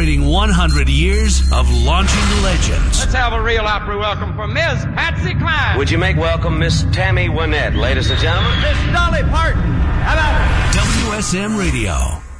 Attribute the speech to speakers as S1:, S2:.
S1: celebrating 100 years of launching legends.
S2: Let's have a real opera welcome for Miss Patsy Cline.
S3: Would you make welcome Miss Tammy Wynette, ladies and gentlemen?
S2: Miss Dolly Parton. How about it?
S1: WSM Radio.